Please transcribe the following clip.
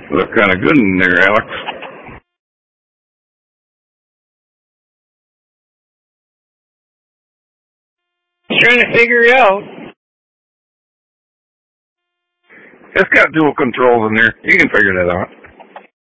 Look kind of good in there, Alex. Trying to figure it out. It's got dual controls in there. You can figure that out.